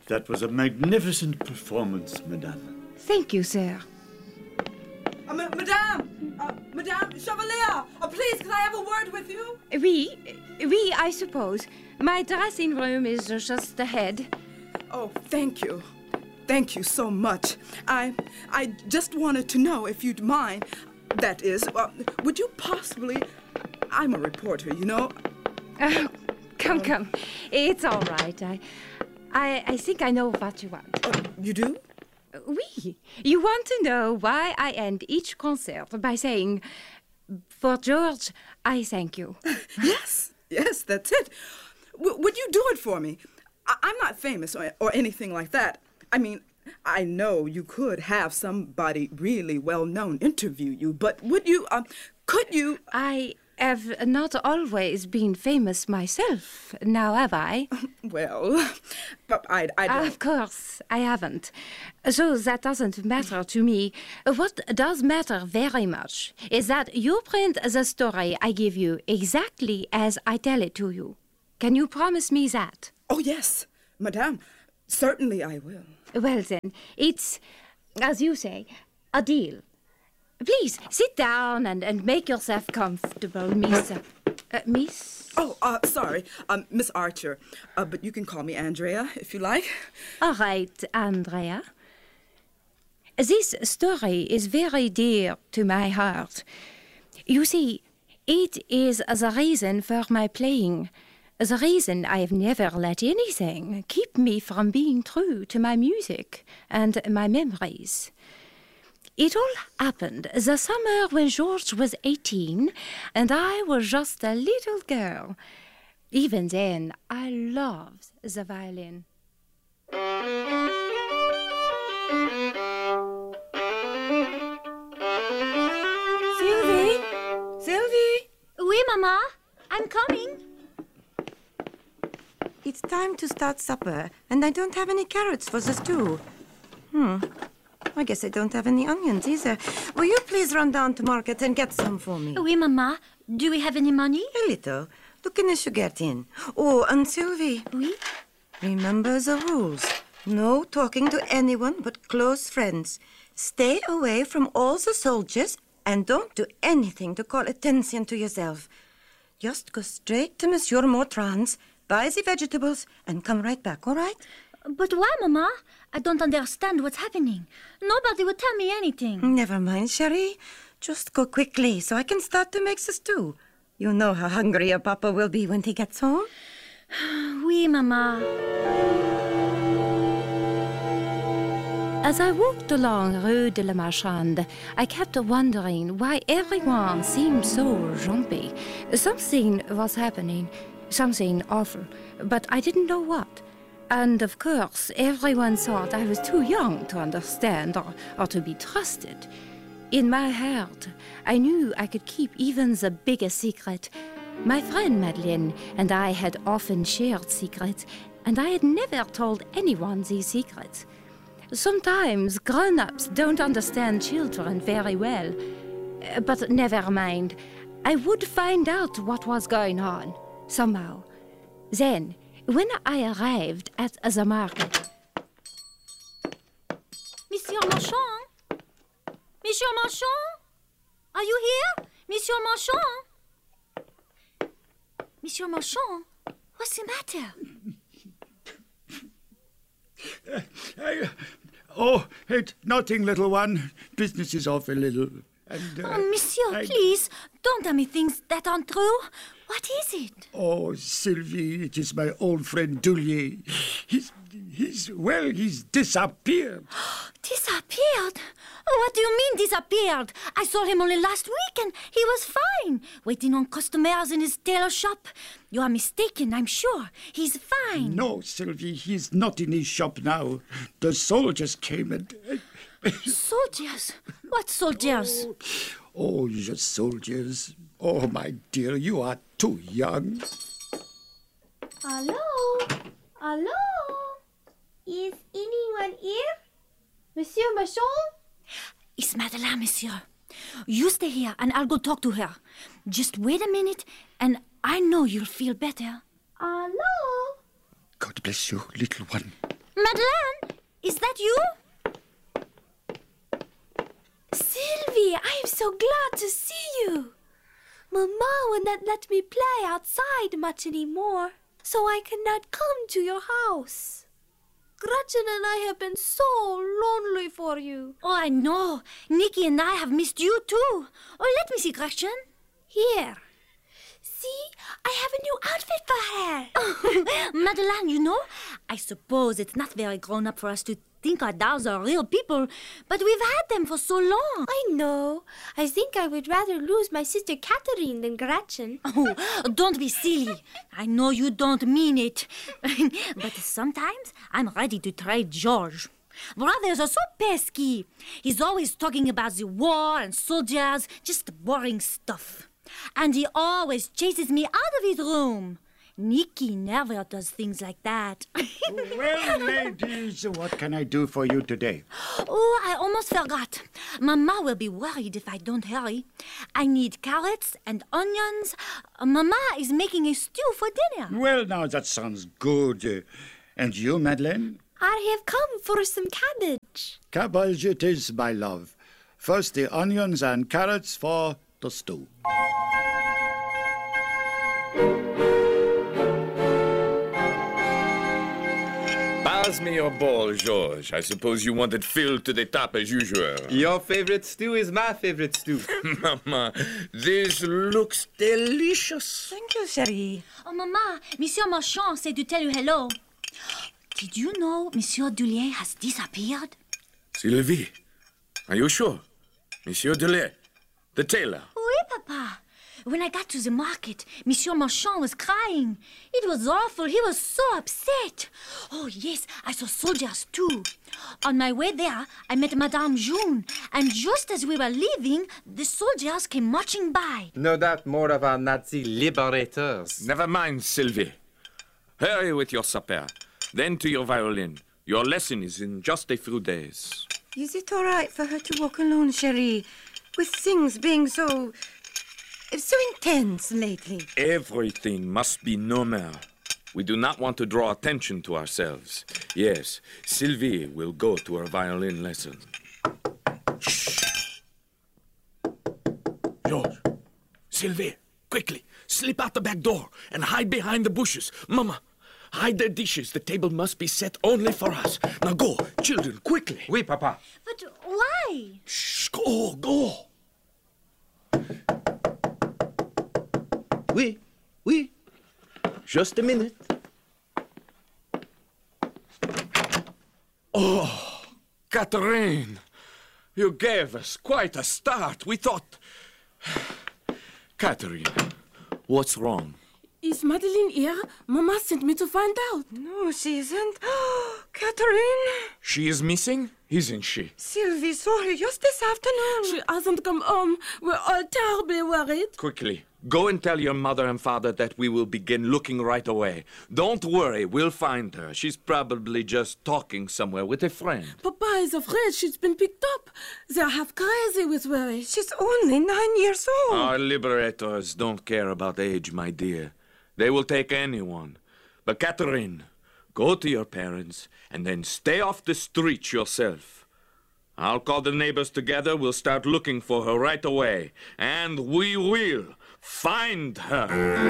That was a magnificent performance, madame. Thank you, sir. Madame Chevalier, please, can I have a word with you? Oui, I suppose. My dressing room is just ahead. Oh, thank you. Thank you so much. I just wanted to know if you'd mind. That is, would you possibly... I'm a reporter, you know. Come. It's all right. I think I know what you want. You do? Oui. You want to know why I end each concert by saying, "For George, I thank you." Yes, that's it. Would you do it for me? I'm not famous or anything like that. I mean, I know you could have somebody really well-known interview you, but would you, could you... I have not always been famous myself, now have I? Well, but I don't... Of course, I haven't. So that doesn't matter to me. What does matter very much is that you print the story I give you exactly as I tell it to you. Can you promise me that? Oh, yes, madame. Certainly I will. Well, then, it's, as you say, a deal. Please, sit down and make yourself comfortable, Miss... Miss? Oh, sorry, Miss Archer. But you can call me Andrea, if you like. All right, Andrea. This story is very dear to my heart. You see, it is the reason for my playing. The reason I have never let anything keep me from being true to my music and my memories. It all happened the summer when George was 18 and I was just a little girl. Even then, I loved the violin. Sylvie? Oui, Mama. I'm coming. It's time to start supper, and I don't have any carrots for the stew. I guess I don't have any onions either. Will you please run down to market and get some for me? Oui, Mama. Do we have any money? A little. Look in the sugar tin. Oh, and Sylvie. Oui? Remember the rules. No talking to anyone but close friends. Stay away from all the soldiers and don't do anything to call attention to yourself. Just go straight to Monsieur Mortran's, buy the vegetables, and come right back, all right? But why, Mama? I don't understand what's happening. Nobody would tell me anything. Never mind, Cherie. Just go quickly so I can start to make the stew. You know how hungry your papa will be when he gets home. Oui, Mama. As I walked along Rue de la Marchande, I kept wondering why everyone seemed so jumpy. Something was happening, something awful, but I didn't know what. And of course, everyone thought I was too young to understand or to be trusted. In my heart, I knew I could keep even the biggest secret. My friend Madeleine and I had often shared secrets, and I had never told anyone these secrets. Sometimes grown-ups don't understand children very well. But never mind. I would find out what was going on, somehow. Then, when I arrived at the market... Monsieur Marchand? Monsieur Marchand? Are you here? Monsieur Marchand? Monsieur Marchand? What's the matter? It's nothing, little one. Business is off a little. And, Monsieur, please, don't tell me things that aren't true. What is it? Oh, Sylvie, it is my old friend Dullier. He's disappeared. Disappeared? What do you mean disappeared? I saw him only last week and he was fine, waiting on customers in his tailor shop. You are mistaken, I'm sure. He's fine. No, Sylvie, he's not in his shop now. The soldiers came and... Soldiers? What soldiers? Oh, the soldiers. Oh, my dear, you are too young. Hello? Hello? Is anyone here? Monsieur Marchand? It's Madeleine, monsieur. You stay here and I'll go talk to her. Just wait a minute and I know you'll feel better. Hello? God bless you, little one. Madeleine, is that you? Sylvie, I am so glad to see you. Mama will not let me play outside much anymore, so I cannot come to your house. Gretchen and I have been so lonely for you. Oh, I know. Nicky and I have missed you too. Oh, let me see, Gretchen. Here. See, I have a new outfit for her. Madeleine, you know, I suppose it's not very grown-up for us to think our dolls are real people, but we've had them for so long. I know. I think I would rather lose my sister Catherine than Gretchen. Oh, don't be silly. I know you don't mean it. But sometimes I'm ready to trade George. Brothers are so pesky. He's always talking about the war and soldiers, just boring stuff. And he always chases me out of his room. Nicky never does things like that. Well, ladies, what can I do for you today? Oh, I almost forgot. Mama will be worried if I don't hurry. I need carrots and onions. Mama is making a stew for dinner. Well, now, that sounds good. And you, Madeleine? I have come for some cabbage. Cabbage it is, my love. First the onions and carrots for the stew. Pass me your bowl, George. I suppose you want it filled to the top as usual. Your favorite stew is my favorite stew. Mama, this looks delicious. Thank you, chérie. Oh, Mama, Monsieur Marchand said to tell you hello. Did you know Monsieur Dullier has disappeared? Sylvie, are you sure? Monsieur Delay, the tailor. Oui, Papa. When I got to the market, Monsieur Marchand was crying. It was awful. He was so upset. Oh, yes, I saw soldiers too. On my way there, I met Madame June. And just as we were leaving, the soldiers came marching by. No doubt more of our Nazi liberators. Never mind, Sylvie. Hurry with your supper. Then to your violin. Your lesson is in just a few days. Is it all right for her to walk alone, chérie? With things being so intense lately. Everything must be normal. We do not want to draw attention to ourselves. Yes, Sylvie will go to her violin lesson. Shh. George, Sylvie, quickly, slip out the back door and hide behind the bushes. Mama, hide the dishes. The table must be set only for us. Now go, children, quickly. Oui, Papa. But why? Shh, go. Oui. Just a minute. Oh, Catherine, you gave us quite a start. We thought... Catherine, what's wrong? Is Madeleine here? Mama sent me to find out. No, she isn't. Catherine! She is missing, isn't she? Sylvie saw her just this afternoon. She hasn't come home. We're all terribly worried. Quickly, go and tell your mother and father that we will begin looking right away. Don't worry, we'll find her. She's probably just talking somewhere with a friend. Papa is afraid she's been picked up. They're half crazy with worry. She's only 9 years old. Our liberators don't care about age, my dear. They will take anyone. But Catherine, go to your parents and then stay off the street yourself. I'll call the neighbors together. We'll start looking for her right away. And we will find her.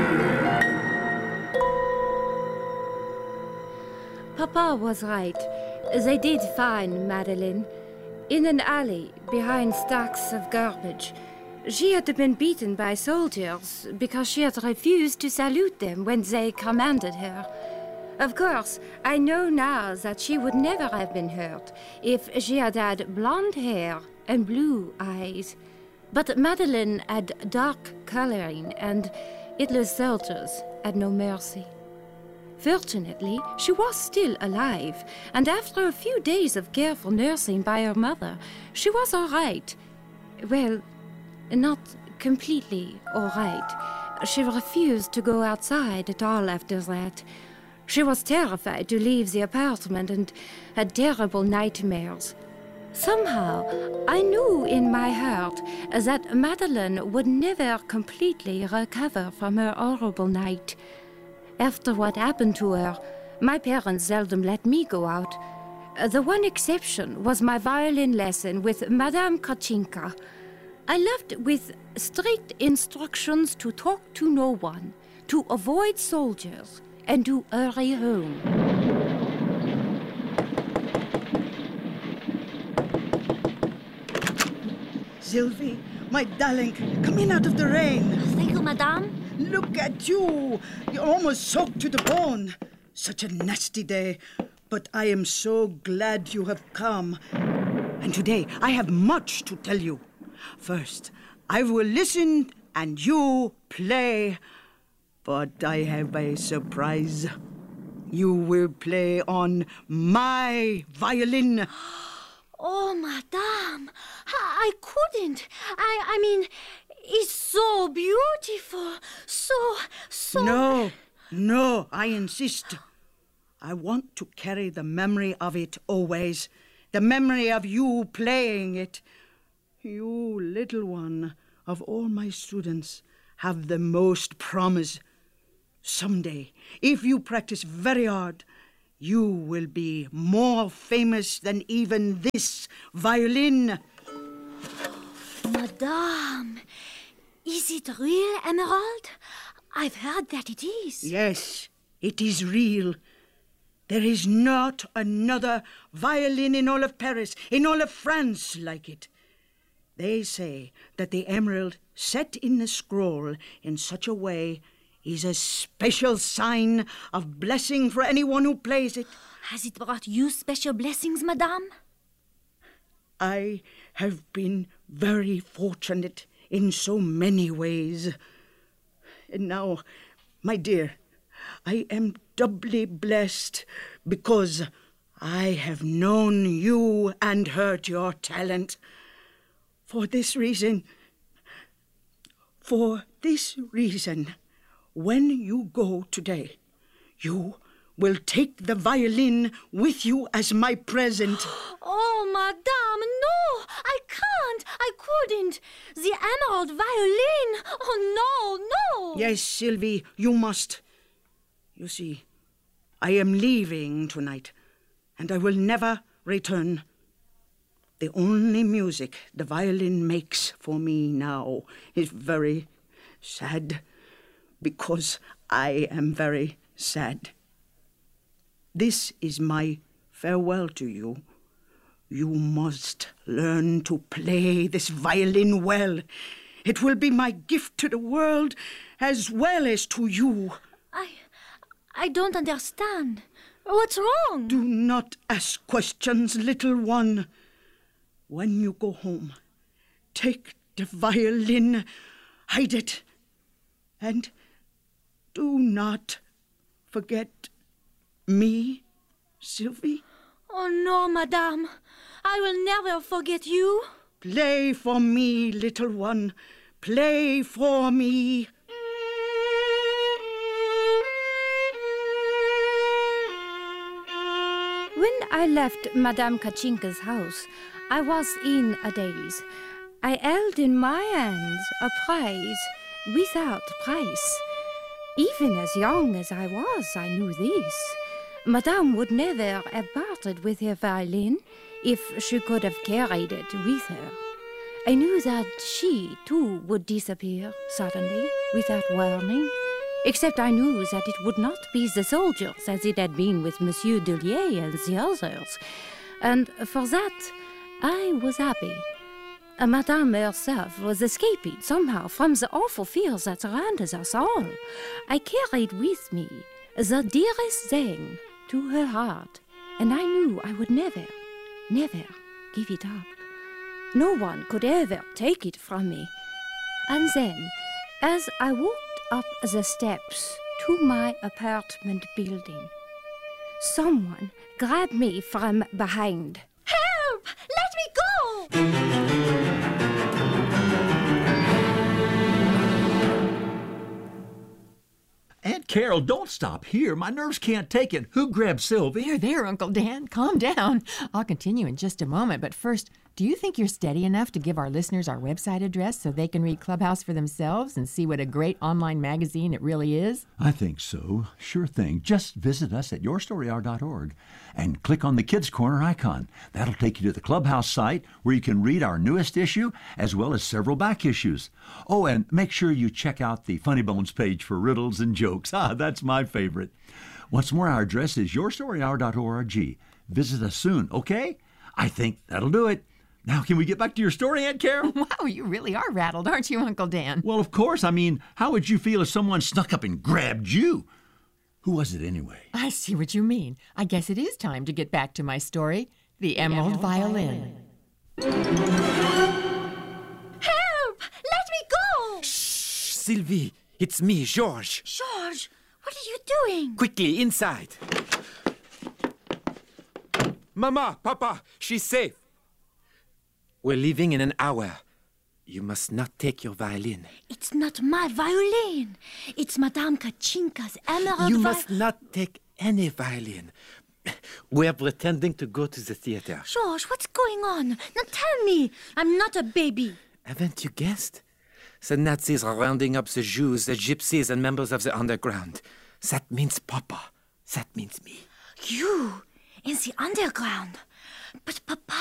Papa was right. They did find Madeleine in an alley behind stacks of garbage. She had been beaten by soldiers because she had refused to salute them when they commanded her. Of course, I know now that she would never have been hurt if she had had blonde hair and blue eyes. But Madeleine had dark coloring, and Hitler's soldiers had no mercy. Fortunately, she was still alive, and after a few days of careful nursing by her mother, she was all right. Well, not completely all right. She refused to go outside at all after that. She was terrified to leave the apartment and had terrible nightmares. Somehow, I knew in my heart that Madeleine would never completely recover from her horrible night. After what happened to her, My parents seldom let me go out. The one exception was my violin lesson with Madame Kachinka. I left with strict instructions to talk to no one, to avoid soldiers, and to hurry home. Sylvie, my darling, come in out of the rain. Thank you, madame. Look at you. You're almost soaked to the bone. Such a nasty day. But I am so glad you have come. And today I have much to tell you. First, I will listen and you play. But I have a surprise. You will play on my violin. Oh, madame, I couldn't. I mean, it's so beautiful. So... No, I insist. I want to carry the memory of it always. The memory of you playing it. You, little one, of all my students, have the most promise. Someday, if you practice very hard, you will be more famous than even this violin. Madame, is it real, Emerald? I've heard that it is. Yes, it is real. There is not another violin in all of Paris, in all of France like it. They say that the emerald set in the scroll in such a way is a special sign of blessing for anyone who plays it. Has it brought you special blessings, madame? I have been very fortunate in so many ways. And now, my dear, I am doubly blessed because I have known you and heard your talent. For this reason, when you go today, you will take the violin with you as my present. Oh, madame, no! I can't! I couldn't! The emerald violin! Oh, no! Yes, Sylvie, you must. You see, I am leaving tonight, and I will never return. The only music the violin makes for me now is very sad, because I am very sad. This is my farewell to you. You must learn to play this violin well. It will be my gift to the world as well as to you. I don't understand. What's wrong? Do not ask questions, little one. When you go home, take the violin, hide it, and do not forget me, Sylvie. Oh, no, madame. I will never forget you. Play for me, little one. Play for me. When I left Madame Kachinka's house, I was in a daze. I held in my hands a prize without price. Even as young as I was, I knew this. Madame would never have parted with her violin if she could have carried it with her. I knew that she, too, would disappear suddenly, without warning. Except I knew that it would not be the soldiers as it had been with Monsieur Delier and the others. And for that, I was happy. Madame herself was escaping somehow from the awful fears that surrounded us all. I carried with me the dearest thing to her heart, and I knew I would never give it up. No one could ever take it from me. And then, as I walked up the steps to my apartment building, someone grabbed me from behind. Help! Let me go! Aunt Carol, don't stop here. My nerves can't take it. Who grabbed Sylvie? There, Uncle Dan. Calm down. I'll continue in just a moment, but first, Do you think you're steady enough to give our listeners our website address so they can read Clubhouse for themselves and see what a great online magazine it really is? I think so. Sure thing. Just visit us at yourstoryhour.org and click on the Kids Corner icon. That'll take you to the Clubhouse site where you can read our newest issue as well as several back issues. Oh, and make sure you check out the Funny Bones page for riddles and jokes. That's my favorite. Once more, our address is yourstoryhour.org. Visit us soon, okay? I think that'll do it. Now, can we get back to your story, Aunt Carol? Wow, you really are rattled, aren't you, Uncle Dan? Well, of course. I mean, how would you feel if someone snuck up and grabbed you? Who was it anay? I see what you mean. I guess it is time to get back to my story, The Emerald Violin. Help! Let me go! Shh, Sylvie. It's me, George. George, what are you doing? Quickly, inside. Mama, Papa, she's safe. We're leaving in an hour. You must not take your violin. It's not my violin. It's Madame Kachinka's emerald violin. You must not take any violin. We're pretending to go to the theater. George, what's going on? Now tell me. I'm not a baby. Haven't you guessed? The Nazis are rounding up the Jews, the Gypsies, and members of the underground. That means Papa. That means me. You in the underground? But Papa...